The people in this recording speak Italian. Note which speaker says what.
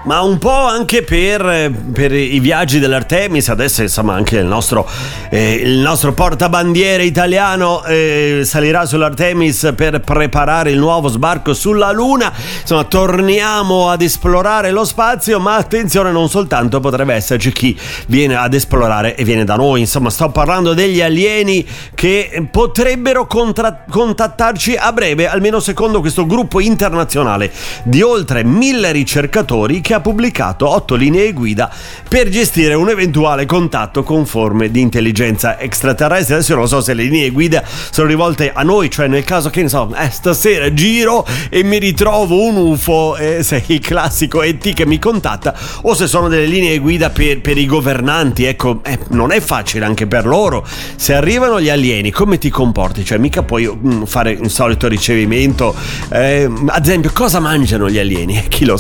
Speaker 1: ma un po' anche per i viaggi dell'Artemis. Adesso insomma anche il nostro portabandiere italiano salirà sull'Artemis per preparare il nuovo sbarco sulla Luna. Insomma, torniamo ad esplorare lo spazio, ma attenzione, non soltanto, potrebbe esserci chi viene ad esplorare e viene da noi. Insomma, sto parlando degli alieni che potrebbero contattarci a breve, almeno secondo questo gruppo internazionale di oltre 1000 ricercatori che ha pubblicato 8 linee guida per gestire un eventuale contatto con forme di intelligenza extraterrestre. Adesso io non so se le linee guida sono rivolte a noi, cioè nel caso che ne so, stasera giro e mi ritrovo un UFO, sei il classico ET che mi contatta, o se sono delle linee guida per i governanti. Ecco, non è facile anche per loro. Se arrivano gli alieni, come ti comporti? Cioè mica puoi fare un solito ricevimento. Ad esempio, cosa mangiano gli alieni? Chi lo